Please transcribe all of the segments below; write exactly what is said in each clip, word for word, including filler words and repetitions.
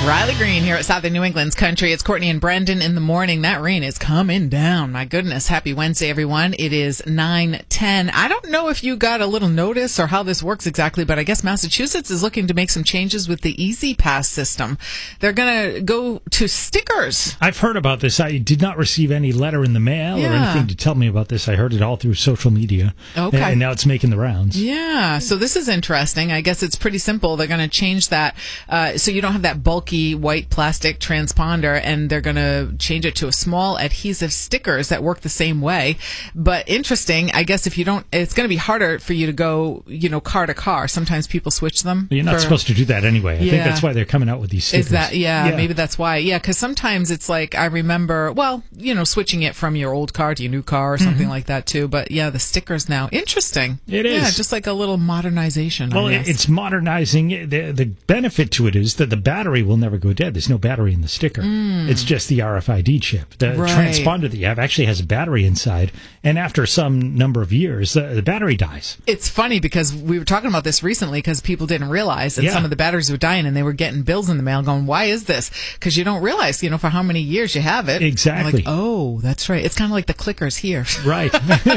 Riley Green here at Southern New England's Country. It's Courtney and Brendan in the morning. That rain is coming down. My goodness. Happy Wednesday, everyone. It is nine ten. I don't know if you got a little notice or how this works exactly, but I guess Massachusetts is looking to make some changes with the Easy Pass system. They're going to go to stickers. I've heard about this. I did not receive any letter in the mail Yeah. or anything to tell me about this. I heard it all through social media. Okay. And now it's making the rounds. Yeah, so this is interesting. I guess it's pretty simple. They're going to change that uh, so you don't have that bulky white plastic transponder, and they're going to change it to a small adhesive stickers that work the same way. But interesting, I guess if you don't, it's going to be harder for you to go, you know, car to car. Sometimes people switch them. You're not for, supposed to do that anyway. I Yeah. think that's why they're coming out with these stickers. Is that, yeah, Yeah. maybe that's why. Yeah, because sometimes it's like, I remember, well, you know, switching it from your old car to your new car or something Mm-hmm. like that too. But yeah, the stickers now. Interesting. It is. Yeah, just like a little modernization. Well, I guess. it's modernizing. The, the benefit to it is that the battery will never go dead. There's no battery in the sticker. It's just the R F I D chip. The Right. transponder that you have actually has a battery inside, and after some number of years, the, the battery dies. It's funny because we were talking about this recently because people didn't realize that Yeah. some of the batteries were dying and they were getting bills in the mail going, why is this? Because you don't realize, you know, for how many years you have it. Exactly. You're like, oh, that's right. It's kind of like the clickers here. Right.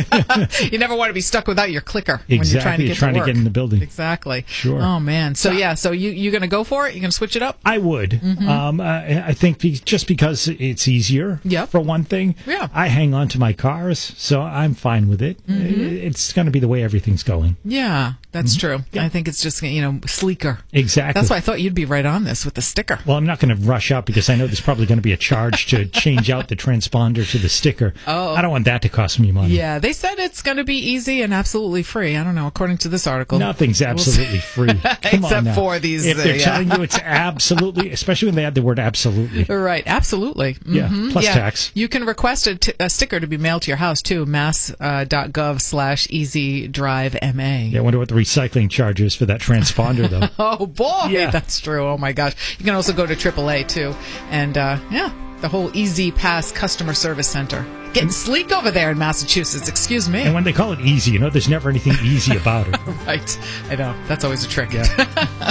You never want to be stuck without your clicker when you're trying to Exactly. get Trying to to work. get in the building. Exactly. Sure. Oh, man. So, yeah, so you, you're going to go for it? You're going to switch it up? I would. Mm-hmm. Um, uh, I think be- just because it's easier, Yep. for one thing. Yeah. I hang on to my cars, so I'm fine with it. Mm-hmm. It's going to be the way everything's going. Yeah, that's true. Mm-hmm. Yeah. I think it's just, you know, sleeker. Exactly. That's why I thought you'd be right on this with the sticker. Well, I'm not going to rush out because I know there's probably going to be a charge to change out the transponder to the sticker. Oh. I don't want that to cost me money. Yeah, they said it's going to be easy and absolutely free. I don't know, according to this article. Nothing's We'll see. absolutely free. Come Except on now. for these, If uh, they're yeah. telling you it's absolutely, especially when they add the word absolutely. Right, absolutely. Yeah, Mhm. plus Yeah. tax. You can request a, t- a sticker to be mailed to your house, too, mass.gov slash easy drive MA. Yeah, I wonder what the recycling charge is for that transponder, though. Oh, boy, Yeah. that's true. Oh, my gosh. You can also go to triple A, too. And, uh, yeah, the whole Easy Pass Customer Service Center. Getting sleek over there in Massachusetts, excuse me. And when they call it easy, you know, there's never anything easy about it. Right. I know. That's always a trick. Yeah.